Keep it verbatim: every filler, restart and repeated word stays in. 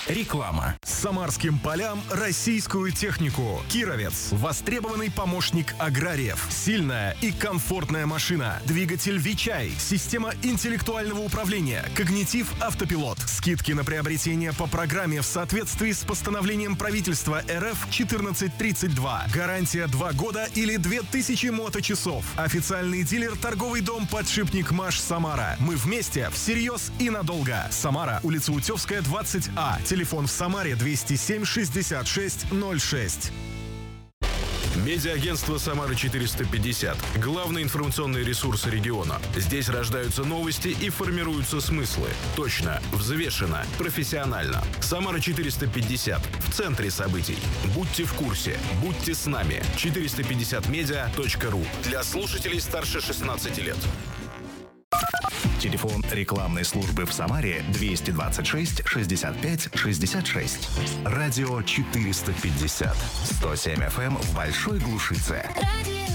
Реклама. Самарским полям российскую технику. Кировец. Востребованный помощник аграриев. Сильная и комфортная машина. Двигатель Вичай. Система интеллектуального управления. Когнитив автопилот. Скидки на приобретение по программе в соответствии с постановлением правительства эр эф четырнадцать тридцать два. Гарантия два года или две тысячи моточасов. Официальный дилер торговый дом «Подшипник Маш» Самара. Мы вместе, всерьез и надолго. Самара, улица Утевская, двадцать А. Телефон в Самаре двести семь шестьдесят шесть ноль шесть. Медиаагентство «Самара четыреста пятьдесят». Главный информационный ресурс региона. Здесь рождаются новости и формируются смыслы. Точно, взвешенно, профессионально. «Самара четыреста пятьдесят». В центре событий. Будьте в курсе. Будьте с нами. четыреста пятьдесят медиа точка ру. Для слушателей старше шестнадцати лет. Телефон рекламной службы в Самаре двести двадцать шесть шестьдесят пять шестьдесят шесть. Радио четыреста пятьдесят. сто семь эф эм в Большой Глушице.